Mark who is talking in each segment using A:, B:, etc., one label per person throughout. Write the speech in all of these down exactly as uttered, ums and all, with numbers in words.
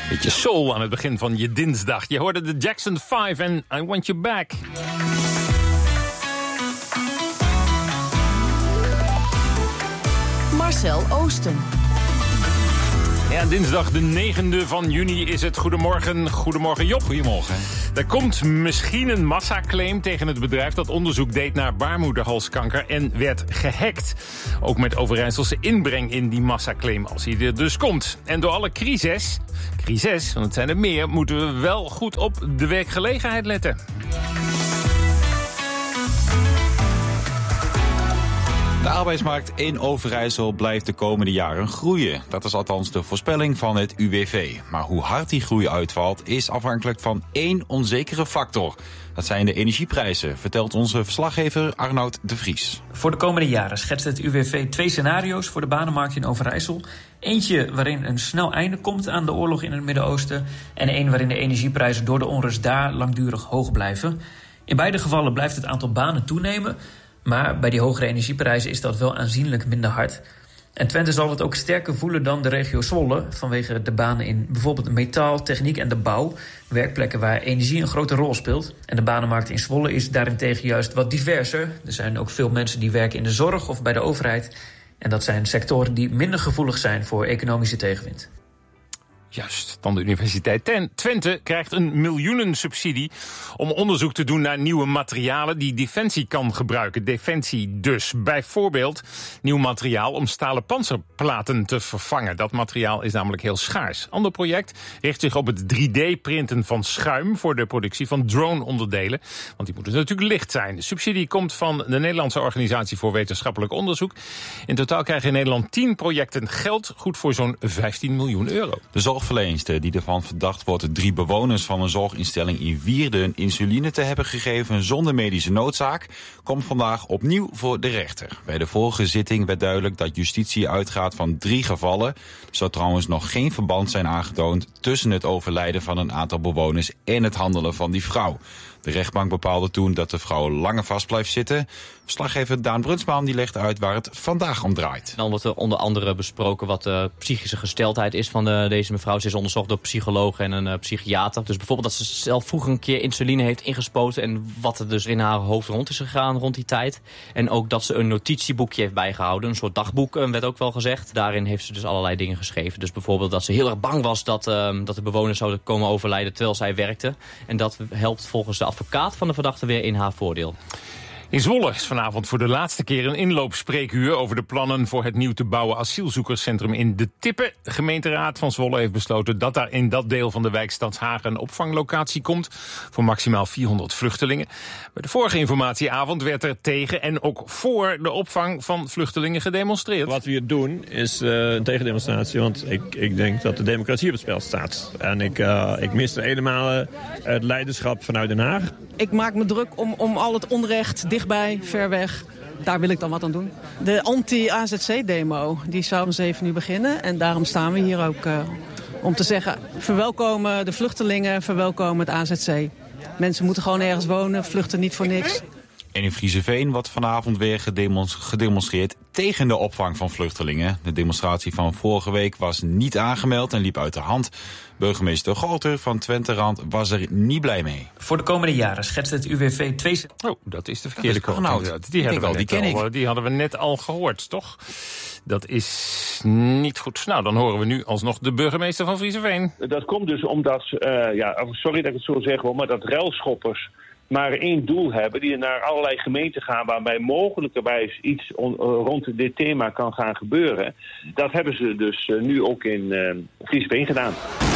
A: Beetje soul aan het begin van je dinsdag. Je hoorde de Jackson vijf en I Want You Back.
B: Marcel Oosten.
A: Ja, dinsdag de negende van juni is het. Goedemorgen, goedemorgen Job.
C: Goedemorgen.
A: Er komt misschien een massaclaim tegen het bedrijf dat onderzoek deed naar baarmoederhalskanker en werd gehackt. Ook met Overijsselse inbreng in die massaclaim als hij er dus komt. En door alle crises, crises, want het zijn er meer, moeten we wel goed op de werkgelegenheid letten.
C: De arbeidsmarkt in Overijssel blijft de komende jaren groeien. Dat is althans de voorspelling van het U W V. Maar hoe hard die groei uitvalt is afhankelijk van één onzekere factor. Dat zijn de energieprijzen, vertelt onze verslaggever Arnoud de Vries.
D: Voor de komende jaren schetst het U W V twee scenario's voor de banenmarkt in Overijssel. Eentje waarin een snel einde komt aan de oorlog in het Midden-Oosten. En één waarin de energieprijzen door de onrust daar langdurig hoog blijven. In beide gevallen blijft het aantal banen toenemen. Maar bij die hogere energieprijzen is dat wel aanzienlijk minder hard. En Twente zal het ook sterker voelen dan de regio Zwolle, vanwege de banen in bijvoorbeeld metaal, techniek en de bouw. Werkplekken waar energie een grote rol speelt. En de banenmarkt in Zwolle is daarentegen juist wat diverser. Er zijn ook veel mensen die werken in de zorg of bij de overheid. En dat zijn sectoren die minder gevoelig zijn voor economische tegenwind.
A: Juist, dan de Universiteit Twente krijgt een miljoenensubsidie om onderzoek te doen naar nieuwe materialen die Defensie kan gebruiken. Defensie dus. Bijvoorbeeld nieuw materiaal om stalen panzerplaten te vervangen. Dat materiaal is namelijk heel schaars. Ander project richt zich op het drie D-printen van schuim voor de productie van drone-onderdelen. Want die moeten natuurlijk licht zijn. De subsidie komt van de Nederlandse Organisatie voor Wetenschappelijk Onderzoek. In totaal krijgen in Nederland tien projecten geld, goed voor zo'n vijftien miljoen euro.
C: De zorgverlenster die ervan verdacht wordt drie bewoners van een zorginstelling in Wierden insuline te hebben gegeven zonder medische noodzaak, komt vandaag opnieuw voor de rechter. Bij de vorige zitting werd duidelijk dat justitie uitgaat van drie gevallen. Er zou trouwens nog geen verband zijn aangetoond tussen het overlijden van een aantal bewoners en het handelen van die vrouw. De rechtbank bepaalde toen dat de vrouw langer vast blijft zitten. Verslaggever Daan Brunsman die legt uit waar het vandaag om draait.
E: Dan wordt er onder andere besproken wat de psychische gesteldheid is van de, deze mevrouw. Ze is onderzocht door psychologen en een uh, psychiater. Dus bijvoorbeeld dat ze zelf vroeger een keer insuline heeft ingespoten en wat er dus in haar hoofd rond is gegaan rond die tijd. En ook dat ze een notitieboekje heeft bijgehouden. Een soort dagboek uh, werd ook wel gezegd. Daarin heeft ze dus allerlei dingen geschreven. Dus bijvoorbeeld dat ze heel erg bang was dat, uh, dat de bewoners zouden komen overlijden terwijl zij werkte. En dat helpt volgens de advocaat van de verdachte weer in haar voordeel.
A: In Zwolle is vanavond voor de laatste keer een inloopspreekuur over de plannen voor het nieuw te bouwen asielzoekerscentrum in De Tippen. De gemeenteraad van Zwolle heeft besloten dat daar in dat deel van de wijk Stadshagen een opvanglocatie komt voor maximaal vierhonderd vluchtelingen. Bij de vorige informatieavond werd er tegen en ook voor de opvang van vluchtelingen gedemonstreerd.
F: Wat we hier doen is uh, een tegendemonstratie, want ik, ik denk dat de democratie op het spel staat. En ik, uh, ik mis er helemaal het leiderschap vanuit Den Haag.
G: Ik maak me druk om, om al het onrecht dichtbij, ver weg. Daar wil ik dan wat aan doen. De anti-A Z C-demo die zou om zeven uur beginnen. En daarom staan we hier ook uh, om te zeggen, verwelkomen de vluchtelingen, verwelkomen het A Z C. Mensen moeten gewoon ergens wonen, vluchten niet voor niks.
C: En in Frieseveen wordt vanavond weer gedemonstreerd tegen de opvang van vluchtelingen. De demonstratie van vorige week was niet aangemeld en liep uit de hand. Burgemeester Golter van Twenterand was er niet blij mee.
D: Voor de komende jaren schetst het U W V twee...
A: Oh, dat is de verkeerde kant.
C: Nou,
A: die, hadden
C: wel,
A: we
C: die ken
A: al,
C: ik.
A: Die hadden we net al gehoord, toch? Dat is niet goed. Nou, dan horen we nu alsnog de burgemeester van Frieseveen.
H: Dat komt dus omdat, uh, ja, sorry dat ik het zo zeg hoor, maar dat ruilschoppers maar één doel hebben, die naar allerlei gemeenten gaan waarbij mogelijkerwijs iets on, uh, rond dit thema kan gaan gebeuren. Dat hebben ze dus uh, nu ook in uh, Frieseveen gedaan.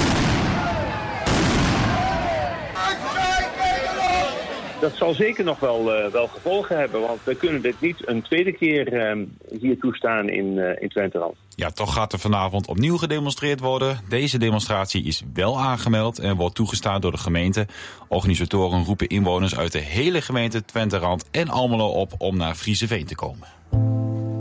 H: Dat zal zeker nog wel, uh, wel gevolgen hebben, want we kunnen dit niet een tweede keer uh, hier toestaan in, uh, in Twenterand.
C: Ja, toch gaat er vanavond opnieuw gedemonstreerd worden. Deze demonstratie is wel aangemeld en wordt toegestaan door de gemeente. Organisatoren roepen inwoners uit de hele gemeente Twenterand en Almelo op om naar Frieseveen te komen.